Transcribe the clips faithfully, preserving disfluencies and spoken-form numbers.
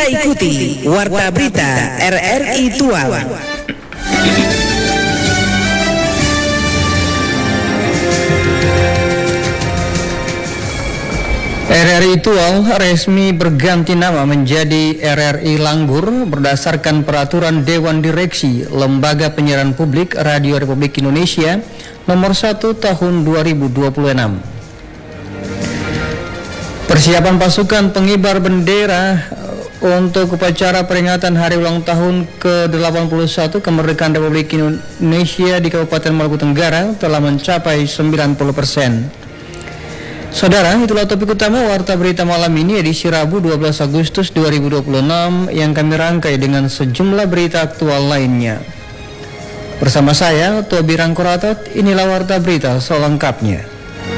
Kita ikuti Warta Berita R R I Tual. R R I Tual resmi berganti nama menjadi R R I Langgur berdasarkan peraturan Dewan Direksi Lembaga Penyiaran Publik Radio Republik Indonesia nomor satu tahun dua ribu dua puluh enam. Persiapan pasukan pengibar bendera untuk upacara peringatan hari ulang tahun ke delapan puluh satu kemerdekaan Republik Indonesia di Kabupaten Maluku Tenggara telah mencapai sembilan puluh persen. Saudara, itulah topik utama Warta Berita malam ini edisi Rabu dua belas Agustus dua ribu dua puluh enam yang kami rangkai dengan sejumlah berita aktual lainnya. Bersama saya, Tobi Rangkoratot, inilah Warta Berita selengkapnya.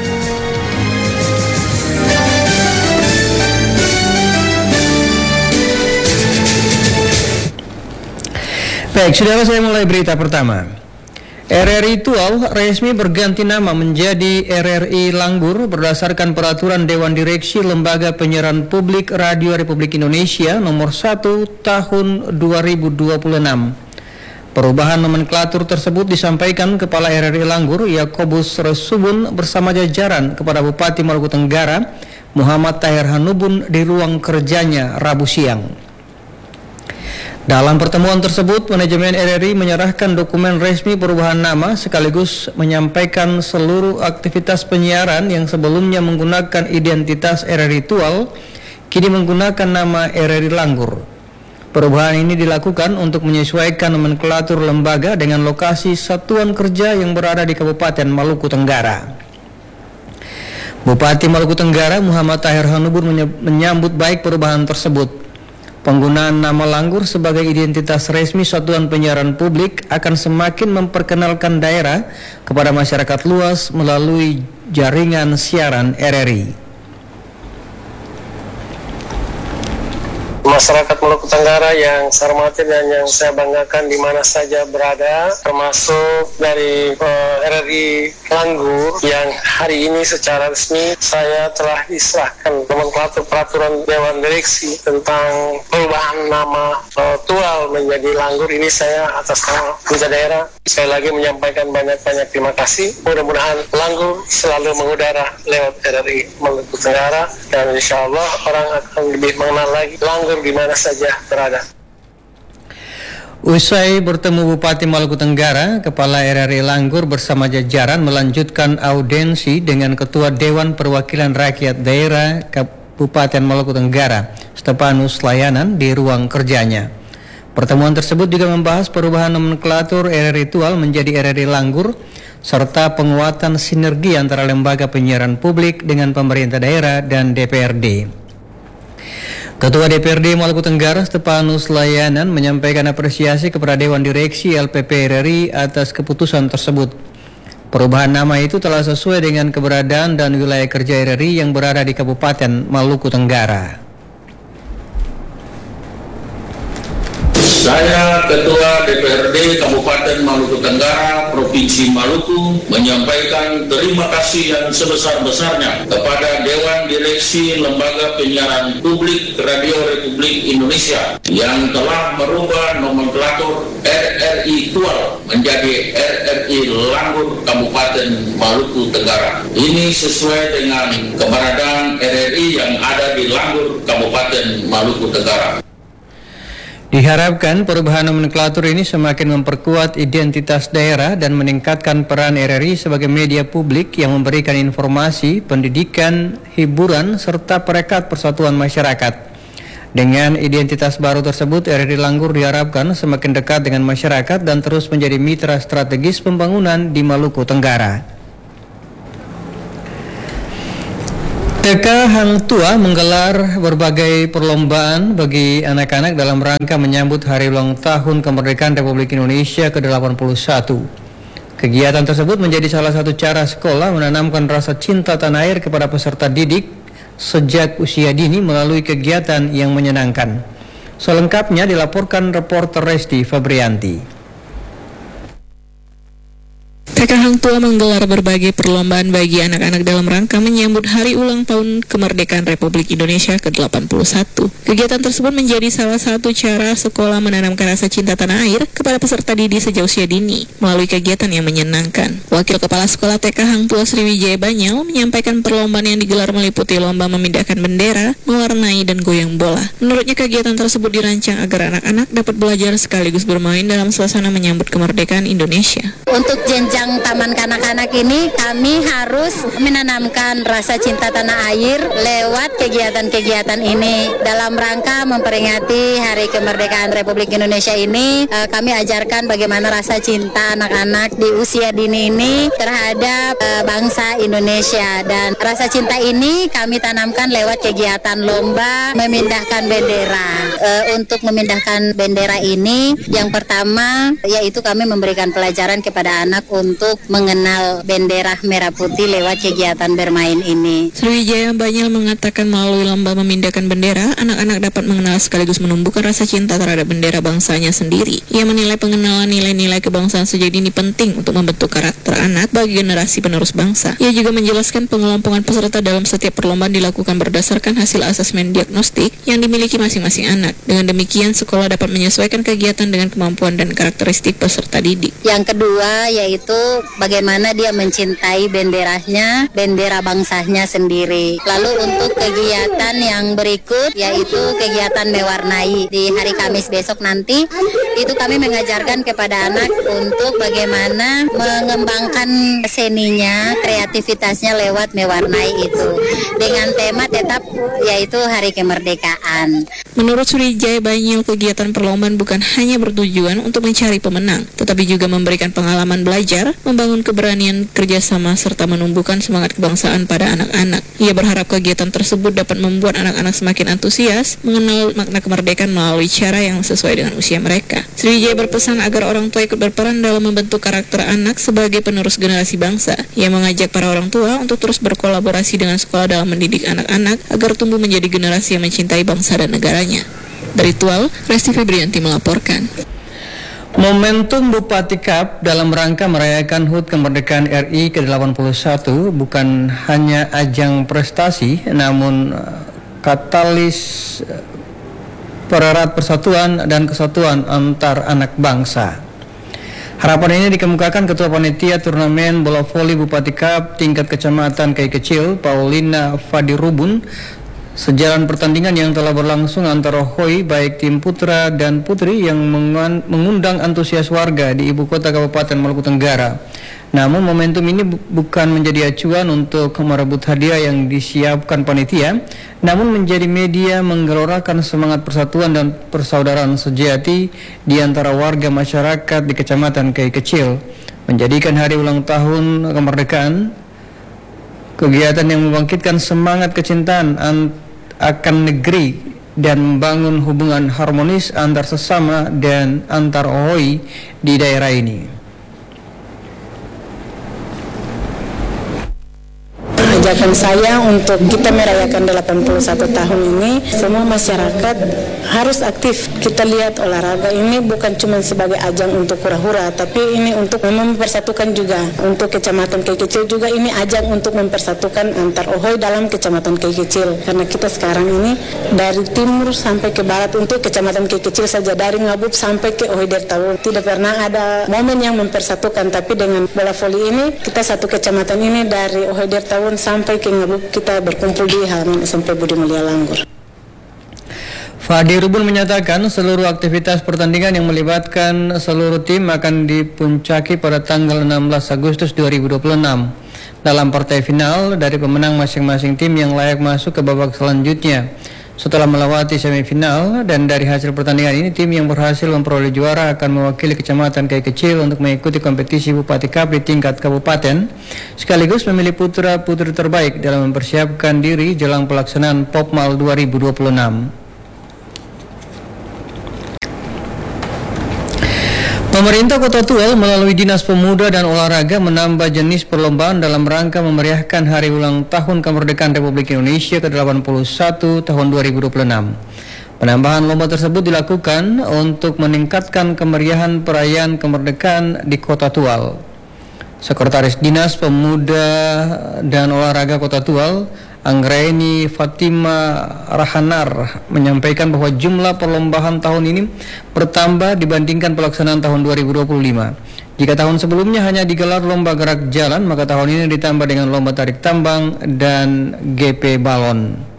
Baik, saudara, saya mulai berita pertama. R R I Tual resmi berganti nama menjadi R R I Langgur berdasarkan peraturan Dewan Direksi Lembaga Penyiaran Publik Radio Republik Indonesia nomor satu tahun dua ribu dua puluh enam. Perubahan nomenklatur tersebut disampaikan Kepala R R I Langgur Yakobus Resubun bersama jajaran kepada Bupati Maluku Tenggara Muhammad Tahir Hanubun di ruang kerjanya Rabu siang. Dalam pertemuan tersebut, manajemen R R I menyerahkan dokumen resmi perubahan nama sekaligus menyampaikan seluruh aktivitas penyiaran yang sebelumnya menggunakan identitas R R I Tual kini menggunakan nama R R I Langgur. Perubahan ini dilakukan untuk menyesuaikan nomenklatur lembaga dengan lokasi satuan kerja yang berada di Kabupaten Maluku Tenggara. Bupati Maluku Tenggara Muhammad Tahir Hanubun menyambut baik perubahan tersebut. Penggunaan nama Langgur sebagai identitas resmi satuan penyiaran publik akan semakin memperkenalkan daerah kepada masyarakat luas melalui jaringan siaran R R I. Masyarakat Maluku Tenggara yang saya hormati dan yang saya banggakan di mana saja berada, termasuk dari uh, R R I Langgur yang hari ini secara resmi saya telah diserahkan nomenklatur peraturan Dewan Direksi tentang perubahan nama uh, Tual menjadi Langgur. Ini saya atas nama Pemerintah Daerah sekali lagi menyampaikan banyak-banyak terima kasih. Mudah-mudahan Langgur selalu mengudara lewat R R I Maluku Tenggara dan insya Allah orang akan lebih mengenal lagi Langgur di mana saja berada. Usai bertemu Bupati Maluku Tenggara, Kepala R R I Langgur bersama jajaran melanjutkan audiensi dengan Ketua Dewan Perwakilan Rakyat Daerah Kabupaten Maluku Tenggara, Stepanus Layanan di ruang kerjanya. Pertemuan tersebut juga membahas perubahan nomenklatur R R I Tual menjadi R R I Langgur serta penguatan sinergi antara lembaga penyiaran publik dengan pemerintah daerah dan D P R D. Ketua D P R D Maluku Tenggara Stepanus Layanan menyampaikan apresiasi kepada Dewan Direksi L P P R R I atas keputusan tersebut. Perubahan nama itu telah sesuai dengan keberadaan dan wilayah kerja R R I yang berada di Kabupaten Maluku Tenggara. Saya Ketua D P R D Kabupaten Maluku Tenggara Provinsi Maluku menyampaikan terima kasih yang sebesar-besarnya kepada Dewan Direksi Lembaga Penyiaran Publik Radio Republik Indonesia yang telah merubah nomenklatur R R I Tual menjadi R R I Langgur Kabupaten Maluku Tenggara. Ini sesuai dengan keberadaan R R I yang ada di Langgur Kabupaten Maluku Tenggara. Diharapkan perubahan nomenklatur ini semakin memperkuat identitas daerah dan meningkatkan peran R R I sebagai media publik yang memberikan informasi, pendidikan, hiburan, serta perekat persatuan masyarakat. Dengan identitas baru tersebut, R R I Langgur diharapkan semakin dekat dengan masyarakat dan terus menjadi mitra strategis pembangunan di Maluku Tenggara. T K Hang Tuah menggelar berbagai perlombaan bagi anak-anak dalam rangka menyambut Hari Ulang Tahun Kemerdekaan Republik Indonesia ke delapan puluh satu. Kegiatan tersebut menjadi salah satu cara sekolah menanamkan rasa cinta tanah air kepada peserta didik sejak usia dini melalui kegiatan yang menyenangkan. Selengkapnya dilaporkan reporter Resti Fabrianti. T T K Hang Tuah menggelar berbagai perlombaan bagi anak-anak dalam rangka menyambut Hari Ulang Tahun Kemerdekaan Republik Indonesia ke delapan puluh satu. Kegiatan tersebut menjadi salah satu cara sekolah menanamkan rasa cinta tanah air kepada peserta didik sejak usia dini melalui kegiatan yang menyenangkan. Wakil Kepala Sekolah T K Hang Tuah Sriwijaya Banyal menyampaikan perlombaan yang digelar meliputi lomba memindahkan bendera, mewarnai, dan goyang bola. Menurutnya kegiatan tersebut dirancang agar anak-anak dapat belajar sekaligus bermain dalam suasana menyambut kemerdekaan Indonesia. Untuk jenjang taman kanak-kanak ini kami harus menanamkan rasa cinta tanah air lewat kegiatan-kegiatan ini. Dalam rangka memperingati Hari Kemerdekaan Republik Indonesia ini, eh, kami ajarkan bagaimana rasa cinta anak-anak di usia dini ini terhadap eh, bangsa Indonesia. Dan rasa cinta ini kami tanamkan lewat kegiatan lomba memindahkan bendera. Eh, untuk memindahkan bendera ini, yang pertama yaitu kami memberikan pelajaran kepada anak untuk untuk mengenal bendera merah putih lewat kegiatan bermain ini. Sriwijaya Banyal mengatakan melalui lomba memindahkan bendera, anak-anak dapat mengenal sekaligus menumbuhkan rasa cinta terhadap bendera bangsanya sendiri. Ia menilai pengenalan nilai-nilai kebangsaan sejak dini penting untuk membentuk karakter anak bagi generasi penerus bangsa. Ia juga menjelaskan pengelompokan peserta dalam setiap perlombaan dilakukan berdasarkan hasil asesmen diagnostik yang dimiliki masing-masing anak. Dengan demikian, sekolah dapat menyesuaikan kegiatan dengan kemampuan dan karakteristik peserta didik. Yang kedua yaitu bagaimana dia mencintai benderanya, bendera bangsanya sendiri. Lalu untuk kegiatan yang berikut yaitu kegiatan mewarnai di hari Kamis besok nanti, itu kami mengajarkan kepada anak untuk bagaimana mengembangkan seninya, kreativitasnya lewat mewarnai itu dengan tema tetap yaitu Hari Kemerdekaan. Menurut Sriwijaya Banyal, kegiatan perlombaan bukan hanya bertujuan untuk mencari pemenang, tetapi juga memberikan pengalaman belajar, membangun keberanian kerjasama, serta menumbuhkan semangat kebangsaan pada anak-anak. Ia berharap kegiatan tersebut dapat membuat anak-anak semakin antusias mengenal makna kemerdekaan melalui cara yang sesuai dengan usia mereka. Sriwijaya berpesan agar orang tua ikut berperan dalam membentuk karakter anak sebagai penerus generasi bangsa. Ia mengajak para orang tua untuk terus berkolaborasi dengan sekolah dalam mendidik anak-anak agar tumbuh menjadi generasi yang mencintai bangsa dan negaranya. Dari Tual, Resti Febrianti melaporkan. Momentum Bupati Cup dalam rangka merayakan H U T Kemerdekaan R I ke delapan puluh satu bukan hanya ajang prestasi, namun katalis pererat persatuan dan kesatuan antar anak bangsa. Harapan ini dikemukakan Ketua Panitia Turnamen Bola Voli Bupati Cup tingkat Kecamatan Kai Kecil, Paulina Fadirubun, sejalan pertandingan yang telah berlangsung antara H O I baik tim putra dan putri yang mengundang antusias warga di ibu kota Kabupaten Maluku Tenggara. Namun momentum ini bu bukan menjadi acuan untuk merebut hadiah yang disiapkan panitia, namun menjadi media menggelorakan semangat persatuan dan persaudaraan sejati di antara warga masyarakat di Kecamatan Kai Kecil, menjadikan hari ulang tahun kemerdekaan kegiatan yang membangkitkan semangat kecintaan akan negeri dan membangun hubungan harmonis antar sesama dan antar O H O I di daerah ini. Ajakan saya untuk kita merayakan delapan puluh satu tahun ini, semua masyarakat harus aktif. Kita lihat olahraga ini bukan cuma sebagai ajang untuk hura-hura, tapi ini untuk mempersatukan juga. Untuk Kecamatan Kai Kecil juga ini ajang untuk mempersatukan antar O H O I dalam Kecamatan Kai Kecil. Karena kita sekarang ini dari timur sampai ke barat untuk Kecamatan Kai Kecil saja, dari Ngabub sampai ke O H O I Dertawun. Tidak pernah ada momen yang mempersatukan, tapi dengan bola voli ini kita satu kecamatan ini dari O H O I Dertawun sampai ke Ngabub kita berkumpul di halaman S M P Budi Mulia Langgur. Fadirubun menyatakan seluruh aktivitas pertandingan yang melibatkan seluruh tim akan dipuncaki pada tanggal enam belas Agustus dua ribu dua puluh enam. Dalam partai final dari pemenang masing-masing tim yang layak masuk ke babak selanjutnya. Setelah melewati semifinal dan dari hasil pertandingan ini, tim yang berhasil memperoleh juara akan mewakili Kecamatan Kai Kecil untuk mengikuti kompetisi Bupati Cup di tingkat kabupaten, sekaligus memilih putra-putri terbaik dalam mempersiapkan diri jelang pelaksanaan Popmal dua ribu dua puluh enam. Pemerintah Kota Tual melalui Dinas Pemuda dan Olahraga menambah jenis perlombaan dalam rangka memeriahkan Hari Ulang Tahun Kemerdekaan Republik Indonesia ke delapan puluh satu tahun dua ribu dua puluh enam. Penambahan lomba tersebut dilakukan untuk meningkatkan kemeriahan perayaan kemerdekaan di Kota Tual. Sekretaris Dinas Pemuda dan Olahraga Kota Tual, Anggraini Fatima Rahanar, menyampaikan bahwa jumlah perlombaan tahun ini bertambah dibandingkan pelaksanaan tahun dua ribu dua puluh lima. Jika tahun sebelumnya hanya digelar lomba gerak jalan, maka tahun ini ditambah dengan lomba tarik tambang dan G P balon.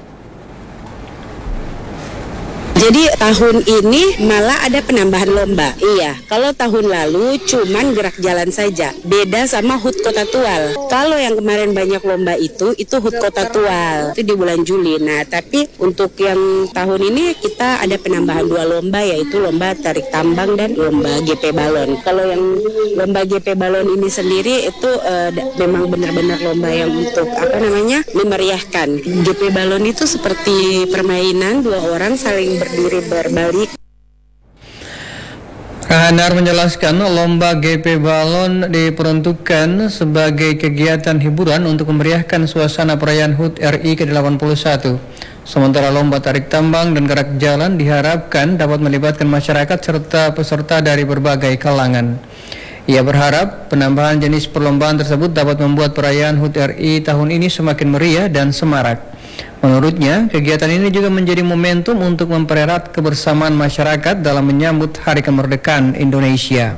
Jadi tahun ini malah ada penambahan lomba. Iya, kalau tahun lalu cuman gerak jalan saja. Beda sama H U T Kota Tual. Kalau yang kemarin banyak lomba itu, itu H U T Kota Tual. Itu di bulan Juli. Nah, tapi untuk yang tahun ini kita ada penambahan dua lomba, yaitu lomba tarik tambang dan lomba G P balon. Kalau yang lomba G P balon ini sendiri itu uh, memang benar-benar lomba yang untuk apa namanya memeriahkan. G P balon itu seperti permainan dua orang saling ber diri berbalik. Rahanar menjelaskan lomba G P balon diperuntukkan sebagai kegiatan hiburan untuk memeriahkan suasana perayaan H U T R I ke delapan puluh satu. Sementara lomba tarik tambang dan gerak jalan diharapkan dapat melibatkan masyarakat serta peserta dari berbagai kalangan. Ia berharap penambahan jenis perlombaan tersebut dapat membuat perayaan H U T R I tahun ini semakin meriah dan semarak. Menurutnya, kegiatan ini juga menjadi momentum untuk mempererat kebersamaan masyarakat dalam menyambut Hari Kemerdekaan Indonesia.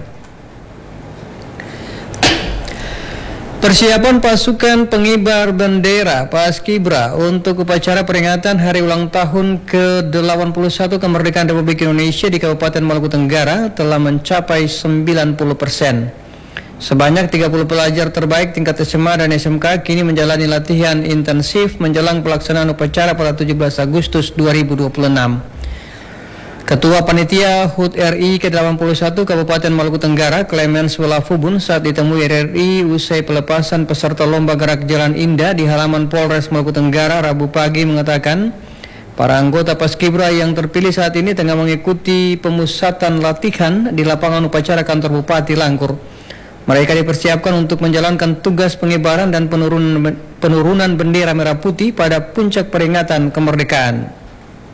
Persiapan pasukan pengibar bendera Paskibra untuk upacara peringatan hari ulang tahun ke delapan puluh satu kemerdekaan Republik Indonesia di Kabupaten Maluku Tenggara telah mencapai sembilan puluh persen. Sebanyak tiga puluh pelajar terbaik tingkat S M A dan S M K kini menjalani latihan intensif menjelang pelaksanaan upacara pada tujuh belas Agustus dua ribu dua puluh enam. Ketua Panitia H U T R I ke delapan puluh satu Kabupaten Maluku Tenggara, Clemens Welafubun, saat ditemui R R I usai pelepasan peserta lomba gerak jalan indah di halaman Polres Maluku Tenggara Rabu pagi mengatakan, para anggota Paskibra yang terpilih saat ini tengah mengikuti pemusatan latihan di lapangan upacara kantor Bupati Langkur. Mereka dipersiapkan untuk menjalankan tugas pengibaran dan penurunan, penurunan bendera merah putih pada puncak peringatan kemerdekaan.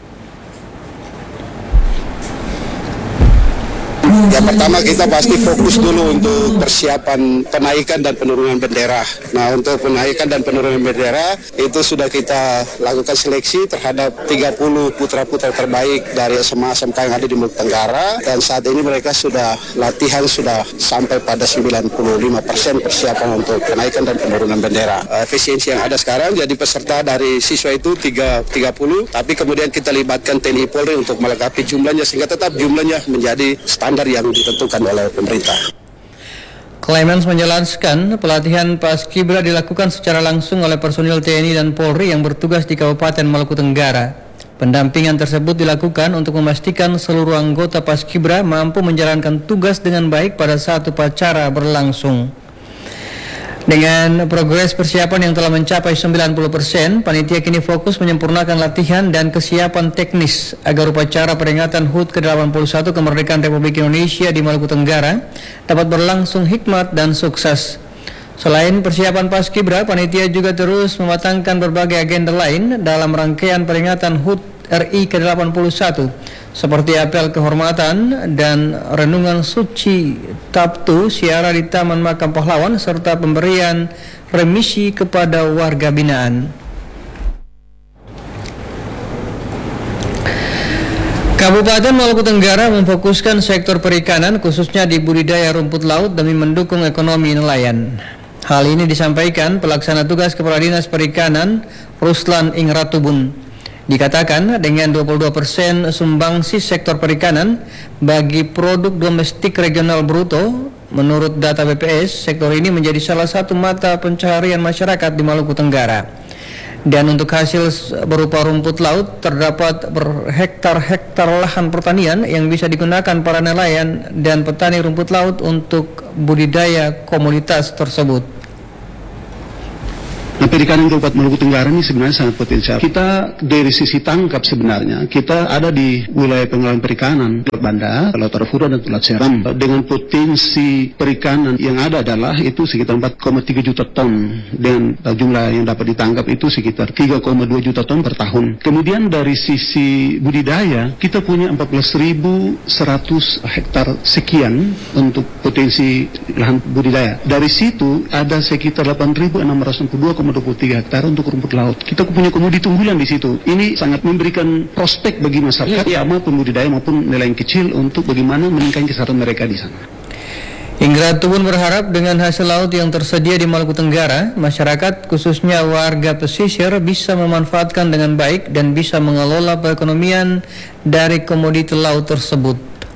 Yang pertama kita pasti fokus dulu untuk persiapan penaikan dan penurunan bendera. Nah, untuk penaikan dan penurunan bendera itu sudah kita lakukan seleksi terhadap tiga puluh putra-putra terbaik dari S M A S M K yang ada di Maluku Tenggara, dan saat ini mereka sudah latihan sudah sampai pada sembilan puluh lima persen persiapan untuk penaikan dan penurunan bendera. Efisiensi yang ada sekarang jadi peserta dari siswa itu tiga puluh, tapi kemudian kita libatkan T N I Polri untuk melengkapi jumlahnya sehingga tetap jumlahnya menjadi standar yang ditentukan oleh pemerintah. Clemens menjelaskan pelatihan Paskibra dilakukan secara langsung oleh personil T N I dan Polri yang bertugas di Kabupaten Maluku Tenggara. Pendampingan tersebut dilakukan untuk memastikan seluruh anggota Paskibra mampu menjalankan tugas dengan baik pada saat upacara berlangsung. Dengan progres persiapan yang telah mencapai sembilan puluh persen, panitia kini fokus menyempurnakan latihan dan kesiapan teknis agar upacara peringatan H U T ke delapan puluh satu kemerdekaan Republik Indonesia di Maluku Tenggara dapat berlangsung hikmat dan sukses. Selain persiapan Paskibra, panitia juga terus mematangkan berbagai agenda lain dalam rangkaian peringatan H U T R I ke delapan puluh satu seperti apel kehormatan dan renungan suci Sabtu, siara di Taman Makam Pahlawan, serta pemberian remisi kepada warga binaan. Kabupaten Maluku Tenggara memfokuskan sektor perikanan khususnya di budidaya rumput laut demi mendukung ekonomi nelayan. Hal ini disampaikan pelaksana tugas Kepala Dinas Perikanan Ruslan Ingratubun. Dikatakan dengan dua puluh dua persen sumbangsi sektor perikanan bagi produk domestik regional bruto, menurut data B P S, sektor ini menjadi salah satu mata pencaharian masyarakat di Maluku Tenggara. Dan untuk hasil berupa rumput laut, terdapat berhektar-hektar lahan pertanian yang bisa digunakan para nelayan dan petani rumput laut untuk budidaya komoditas tersebut. Nah, perikanan Kabupaten Maluku Tenggara ini sebenarnya sangat potensial. Kita dari sisi tangkap sebenarnya, kita ada di wilayah pengelolaan perikanan, Teluk Banda, Laut Arafura, dan Teluk Seram. Dengan potensi perikanan yang ada adalah itu sekitar empat koma tiga juta ton. Dengan jumlah yang dapat ditangkap itu sekitar tiga koma dua juta ton per tahun. Kemudian dari sisi budidaya, kita punya empat belas ribu seratus hektar sekian untuk potensi lahan budidaya. Dari situ ada sekitar delapan ribu enam ratus enam puluh dua koma dua puluh tiga hektar untuk rumput laut. Kita punya komoditi unggulan di situ. Ini sangat memberikan prospek bagi masyarakat, ya, maupun budidaya maupun nelayan kecil untuk bagaimana meningkatkan kesehatan mereka di sana. Ingrat pun berharap dengan hasil laut yang tersedia di Maluku Tenggara, masyarakat khususnya warga pesisir bisa memanfaatkan dengan baik dan bisa mengelola perekonomian dari komoditi laut tersebut.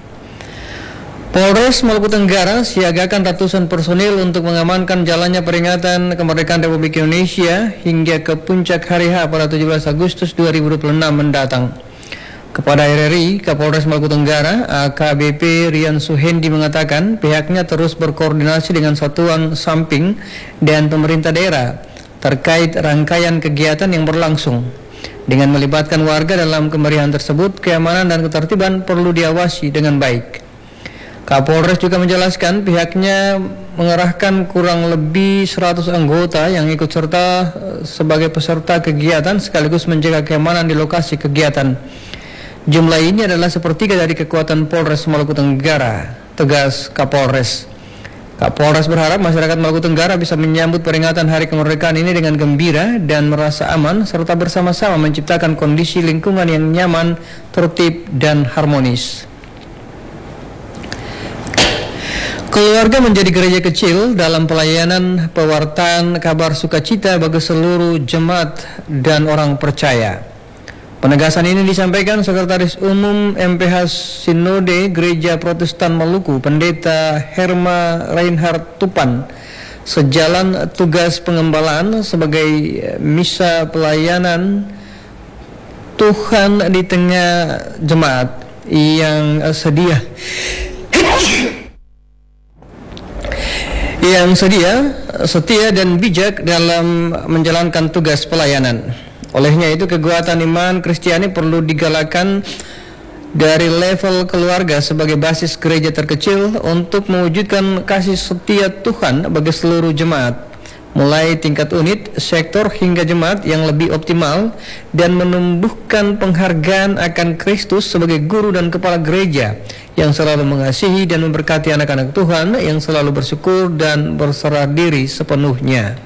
Polres Maluku Tenggara siagakan ratusan personil untuk mengamankan jalannya peringatan kemerdekaan Republik Indonesia hingga ke puncak hari H pada tujuh belas Agustus dua ribu dua puluh enam mendatang. Kepada R R I, Kapolres Maluku Tenggara, A K B P Rian Suhendi mengatakan pihaknya terus berkoordinasi dengan satuan samping dan pemerintah daerah terkait rangkaian kegiatan yang berlangsung. Dengan melibatkan warga dalam kemeriahan tersebut, keamanan dan ketertiban perlu diawasi dengan baik. Kapolres juga menjelaskan pihaknya mengerahkan kurang lebih seratus anggota yang ikut serta sebagai peserta kegiatan sekaligus menjaga keamanan di lokasi kegiatan. Jumlah ini adalah sepertiga dari kekuatan Polres Maluku Tenggara, tegas Kapolres. Kapolres berharap masyarakat Maluku Tenggara bisa menyambut peringatan Hari Kemerdekaan ini dengan gembira dan merasa aman serta bersama-sama menciptakan kondisi lingkungan yang nyaman, tertib, dan harmonis. Keluarga menjadi gereja kecil dalam pelayanan pewartaan kabar sukacita bagi seluruh jemaat dan orang percaya. Penegasan ini disampaikan Sekretaris Umum M P H Sinode Gereja Protestan Maluku, Pendeta Herma Reinhard Tupan, sejalan tugas pengembalaan sebagai misa pelayanan Tuhan di tengah jemaat yang sedia yang sedia, setia dan bijak dalam menjalankan tugas pelayanan. Olehnya itu kekuatan iman Kristiani perlu digalakkan dari level keluarga sebagai basis gereja terkecil untuk mewujudkan kasih setia Tuhan bagi seluruh jemaat, mulai tingkat unit, sektor hingga jemaat yang lebih optimal, dan menumbuhkan penghargaan akan Kristus sebagai guru dan kepala gereja yang selalu mengasihi dan memberkati anak-anak Tuhan yang selalu bersyukur dan berserah diri sepenuhnya.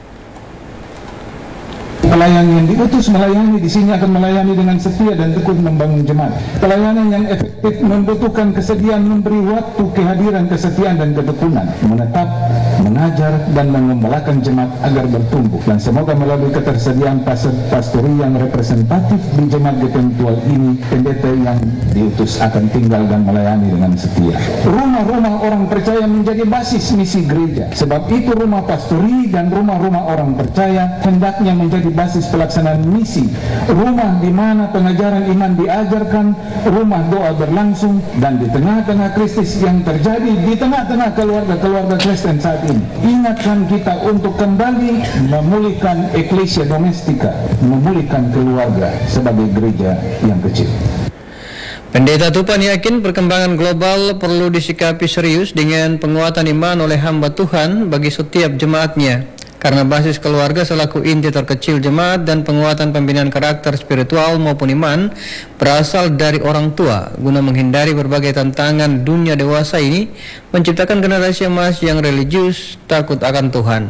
Pelayan yang diutus melayani di sini akan melayani dengan setia dan tekun membangun jemaat. Pelayanan yang efektif membutuhkan kesediaan memberi waktu, kehadiran, kesetiaan dan ketekunan, menetap, mengajar dan mengembalakan jemaat agar bertumbuh. Dan semoga melalui ketersediaan pastori yang representatif di jemaat getentual ini, pendeta yang diutus akan tinggal dan melayani dengan setia. Rumah-rumah orang percaya menjadi basis misi gereja. Sebab itu rumah pastori dan rumah-rumah orang percaya hendaknya menjadi basis pelaksanaan misi, rumah di mana pengajaran iman diajarkan, rumah doa berlangsung, dan di tengah-tengah krisis yang terjadi di tengah-tengah keluarga-keluarga Kristen saat ini. Ingatkan kita untuk kembali memulihkan eklesia domestika, memulihkan keluarga sebagai gereja yang kecil. Pendeta Tupan yakin perkembangan global perlu disikapi serius dengan penguatan iman oleh hamba Tuhan bagi setiap jemaatnya. Karena basis keluarga selaku inti terkecil jemaat dan penguatan pembinaan karakter spiritual maupun iman berasal dari orang tua guna menghindari berbagai tantangan dunia dewasa ini, menciptakan generasi emas yang religius, takut akan Tuhan.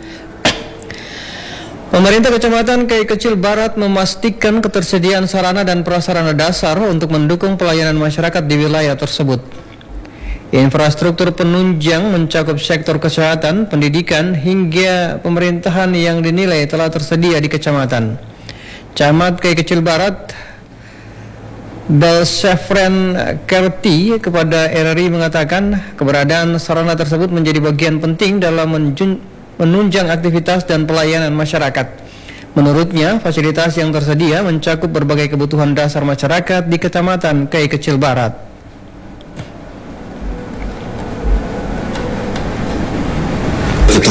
Pemerintah Kecamatan Kai Kecil Barat memastikan ketersediaan sarana dan prasarana dasar untuk mendukung pelayanan masyarakat di wilayah tersebut. Infrastruktur penunjang mencakup sektor kesehatan, pendidikan, hingga pemerintahan yang dinilai telah tersedia di kecamatan. Camat Kai Kecil Barat, Belsefren Kerti kepada R R I mengatakan keberadaan sarana tersebut menjadi bagian penting dalam menunjang aktivitas dan pelayanan masyarakat. Menurutnya, fasilitas yang tersedia mencakup berbagai kebutuhan dasar masyarakat di Kecamatan Kai Kecil Barat.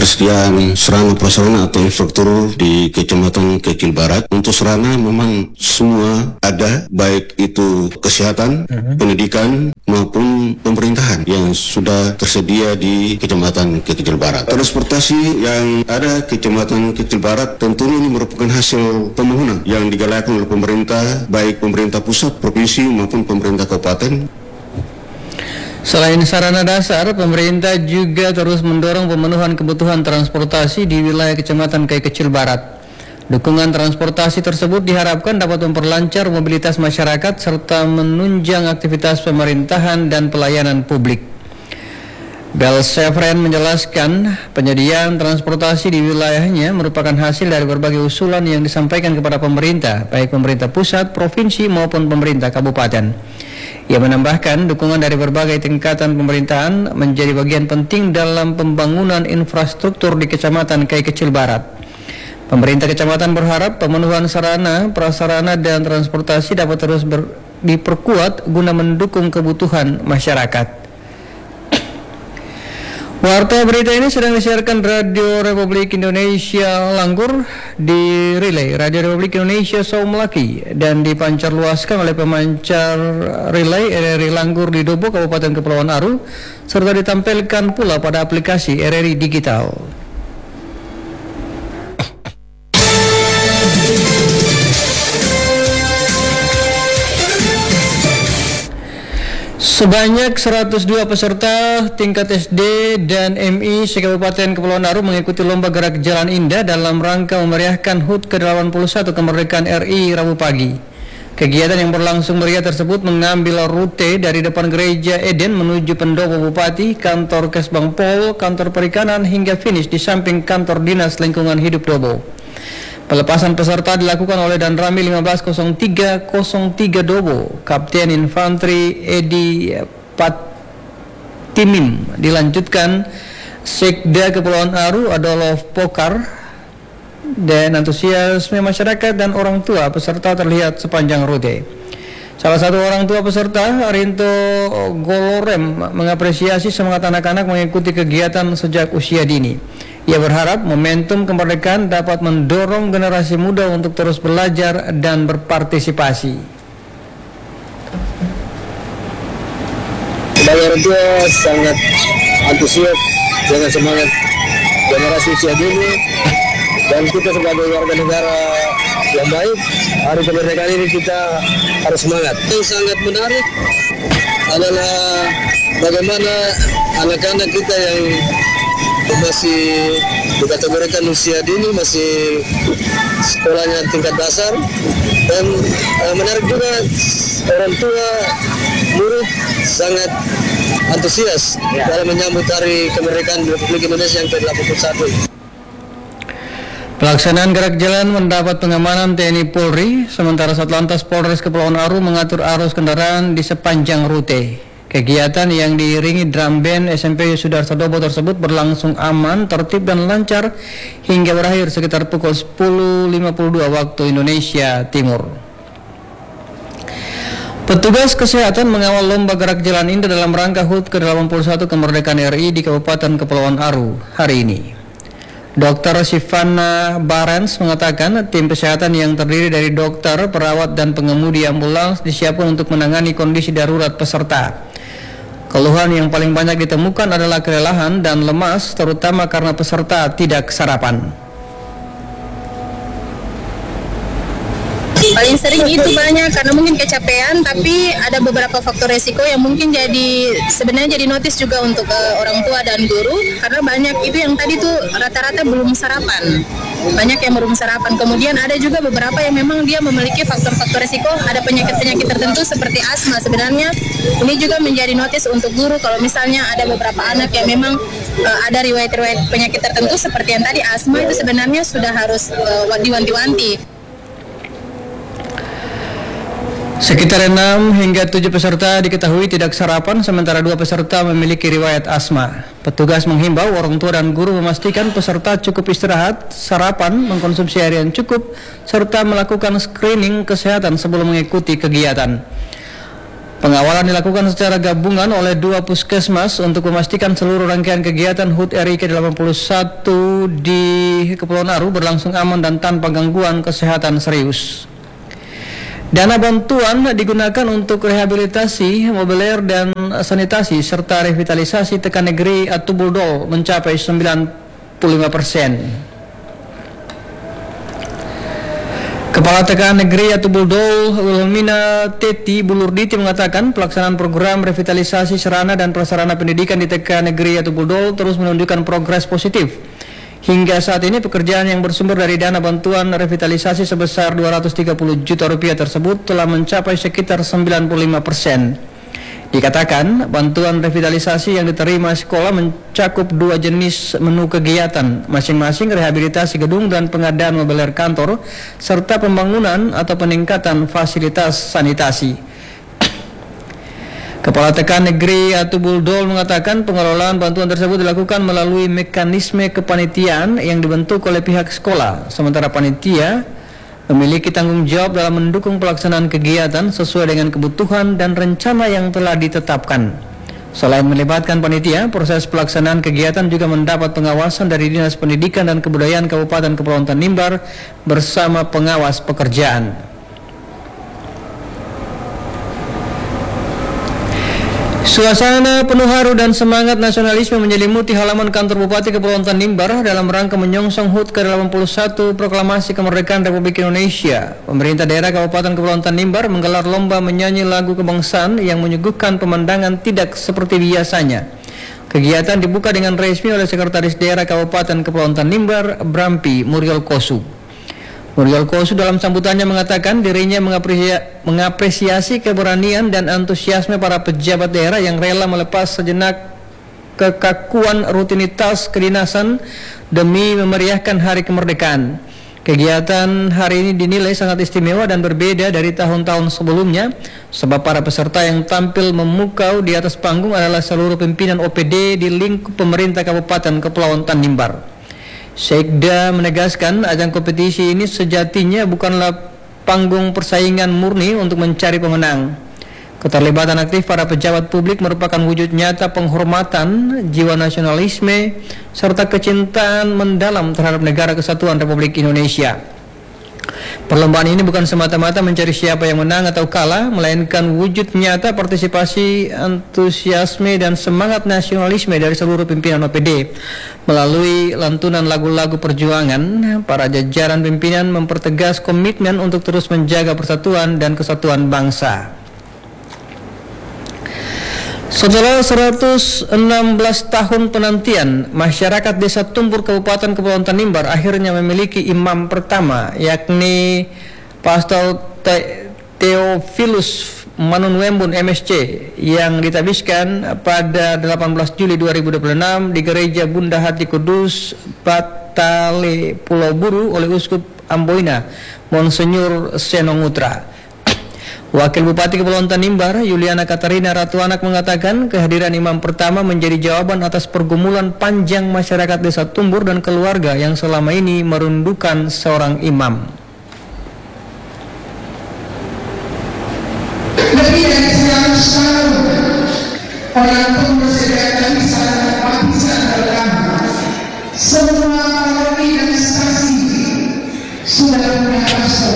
ketersediaan sarana prasarana atau infrastruktur di Kecamatan Kecil Barat. Untuk sarana memang semua ada, baik itu kesehatan, uh-huh. pendidikan maupun pemerintahan yang sudah tersedia di Kecamatan Kecil Barat. Transportasi yang ada Kecamatan Kecil Barat tentunya ini merupakan hasil pembangunan yang digalakkan oleh pemerintah, baik pemerintah pusat, provinsi maupun pemerintah kabupaten. Selain sarana dasar, pemerintah juga terus mendorong pemenuhan kebutuhan transportasi di wilayah Kecamatan Kecil Barat. Dukungan transportasi tersebut diharapkan dapat memperlancar mobilitas masyarakat serta menunjang aktivitas pemerintahan dan pelayanan publik. Belsefren menjelaskan penyediaan transportasi di wilayahnya merupakan hasil dari berbagai usulan yang disampaikan kepada pemerintah, baik pemerintah pusat, provinsi maupun pemerintah kabupaten. Ia menambahkan dukungan dari berbagai tingkatan pemerintahan menjadi bagian penting dalam pembangunan infrastruktur di Kecamatan Kecil Barat. Pemerintah kecamatan berharap pemenuhan sarana, prasarana dan transportasi dapat terus ber, diperkuat guna mendukung kebutuhan masyarakat. Warta berita ini sedang disiarkan Radio Republik Indonesia Langgur di relay Radio Republik Indonesia Saumlaki dan dipancarluaskan oleh pemancar relay R R I Langgur di Dobo, Kabupaten Kepulauan Aru, serta ditampilkan pula pada aplikasi R R I Digital. Sebanyak seratus dua peserta tingkat S D dan M I se-Kabupaten Kepulauan Aru mengikuti lomba gerak jalan indah dalam rangka memeriahkan H U T ke delapan puluh satu kemerdekaan R I Rabu pagi. Kegiatan yang berlangsung meriah tersebut mengambil rute dari depan Gereja Eden menuju Pendopo Bupati, kantor Kesbang Pol, kantor perikanan hingga finish di samping kantor Dinas Lingkungan Hidup Dobo. Pelepasan peserta dilakukan oleh Danramil lima belas nol tiga nol tiga Dobo, Kapten Infanteri Edi Patimim. Dilanjutkan Sekda Kepulauan Aru Adolf Pokar, dan antusiasme masyarakat dan orang tua peserta terlihat sepanjang rute. Salah satu orang tua peserta, Rinto Golorem, mengapresiasi semangat anak-anak mengikuti kegiatan sejak usia dini. Ia berharap momentum kemerdekaan dapat mendorong generasi muda untuk terus belajar dan berpartisipasi. Sebagai orang tua sangat antusias dengan semangat generasi usia dini, dan kita sebagai warga negara yang baik, hari kemerdekaan ini kita harus semangat. Yang sangat menarik adalah bagaimana anak-anak kita yang masih dikategorikan usia dini, masih sekolahnya tingkat dasar, dan uh, menarik juga orang tua murid sangat antusias ya. dalam menyambut hari kemerdekaan Republik Indonesia yang ke delapan puluh satu. Pelaksanaan gerak jalan mendapat pengamanan T N I Polri, sementara Satlantas Polres Kepulauan Aru mengatur arus kendaraan di sepanjang rute. Kegiatan yang diiringi drum band S M P Sudarso Dobo tersebut berlangsung aman, tertib dan lancar hingga berakhir sekitar pukul sepuluh lima puluh dua waktu Indonesia Timur. Petugas kesehatan mengawal lomba gerak jalan indah dalam rangka H U T ke delapan puluh satu kemerdekaan R I di Kabupaten Kepulauan Aru hari ini. Dokter Sivana Barens mengatakan tim kesehatan yang terdiri dari dokter, perawat, dan pengemudi ambulans disiapkan untuk menangani kondisi darurat peserta. Keluhan yang paling banyak ditemukan adalah kelelahan dan lemas, terutama karena peserta tidak sarapan. Paling sering itu banyak karena mungkin kecapean, tapi ada beberapa faktor resiko yang mungkin jadi sebenarnya jadi notis juga untuk uh, orang tua dan guru, karena banyak itu yang tadi tuh rata-rata belum sarapan. Banyak yang belum sarapan. Kemudian ada juga beberapa yang memang dia memiliki faktor-faktor resiko, ada penyakit-penyakit tertentu seperti asma. Sebenarnya ini juga menjadi notis untuk guru kalau misalnya ada beberapa anak yang memang uh, ada riwayat-riwayat penyakit tertentu seperti yang tadi asma, itu sebenarnya sudah harus uh, diwanti-wanti. Sekitar enam hingga tujuh peserta diketahui tidak sarapan, sementara dua peserta memiliki riwayat asma. Petugas menghimbau orang tua dan guru memastikan peserta cukup istirahat, sarapan, mengkonsumsi air yang cukup, serta melakukan screening kesehatan sebelum mengikuti kegiatan. Pengawalan dilakukan secara gabungan oleh dua puskesmas untuk memastikan seluruh rangkaian kegiatan H U T R I ke delapan puluh satu di Kepulauan Aru berlangsung aman dan tanpa gangguan kesehatan serius. Dana bantuan digunakan untuk rehabilitasi, mobiler dan sanitasi serta revitalisasi Tekan Negeri Atubuldol mencapai sembilan puluh lima persen. Kepala T K Negeri Atubuldol Wilhelmina Teti Bulurditi mengatakan pelaksanaan program revitalisasi sarana dan prasarana pendidikan di T K Negeri Atubuldol terus menunjukkan progres positif. Hingga saat ini pekerjaan yang bersumber dari dana bantuan revitalisasi sebesar dua ratus tiga puluh juta rupiah tersebut telah mencapai sekitar sembilan puluh lima persen. Dikatakan bantuan revitalisasi yang diterima sekolah mencakup dua jenis menu kegiatan, masing-masing rehabilitasi gedung dan pengadaan mobiler kantor, serta pembangunan atau peningkatan fasilitas sanitasi. Kepala T K Negeri Atubuldol mengatakan pengelolaan bantuan tersebut dilakukan melalui mekanisme kepanitiaan yang dibentuk oleh pihak sekolah, sementara panitia memiliki tanggung jawab dalam mendukung pelaksanaan kegiatan sesuai dengan kebutuhan dan rencana yang telah ditetapkan. Selain melibatkan panitia, proses pelaksanaan kegiatan juga mendapat pengawasan dari Dinas Pendidikan dan Kebudayaan Kabupaten Kepulauan Tanimbar bersama pengawas pekerjaan. Suasana penuh haru dan semangat nasionalisme menyelimuti halaman kantor Bupati Kepulauan Tanimbar dalam rangka menyongsong H U T ke delapan puluh satu Proklamasi Kemerdekaan Republik Indonesia. Pemerintah daerah Kabupaten Kepulauan Tanimbar menggelar lomba menyanyi lagu kebangsaan yang menyuguhkan pemandangan tidak seperti biasanya. Kegiatan dibuka dengan resmi oleh Sekretaris Daerah Kabupaten Kepulauan Tanimbar, Brampi Muriel Kosu. Muriel Kosu dalam sambutannya mengatakan dirinya mengapresia, mengapresiasi keberanian dan antusiasme para pejabat daerah yang rela melepas sejenak kekakuan rutinitas kedinasan demi memeriahkan Hari Kemerdekaan. Kegiatan hari ini dinilai sangat istimewa dan berbeda dari tahun-tahun sebelumnya, sebab para peserta yang tampil memukau di atas panggung adalah seluruh pimpinan O P D di lingkup pemerintah Kabupaten Kepulauan Tanimbar. Sekda menegaskan ajang kompetisi ini sejatinya bukanlah panggung persaingan murni untuk mencari pemenang. Keterlibatan aktif para pejabat publik merupakan wujud nyata penghormatan, jiwa nasionalisme, serta kecintaan mendalam terhadap negara kesatuan Republik Indonesia. Perlombaan ini bukan semata-mata mencari siapa yang menang atau kalah, melainkan wujud nyata partisipasi, antusiasme, dan semangat nasionalisme dari seluruh pimpinan O P D. Melalui lantunan lagu-lagu perjuangan, para jajaran pimpinan mempertegas komitmen untuk terus menjaga persatuan dan kesatuan bangsa. Setelah seratus enam belas tahun penantian, masyarakat Desa Tumbur Kabupaten Kepulauan Tanimbar akhirnya memiliki imam pertama, yakni Pastor Theophilus Manunwembun M S C yang ditabiskan pada delapan belas Juli dua ribu dua puluh enam di Gereja Bunda Hati Kudus Batale Pulau Buru oleh Uskup Amboina Monsenyur Senongutra. Wakil Bupati Kepulauan Tanimbar, Yuliana Katarina Ratuanak mengatakan kehadiran imam pertama menjadi jawaban atas pergumulan panjang masyarakat Desa Tumbur dan keluarga yang selama ini merundukan seorang imam.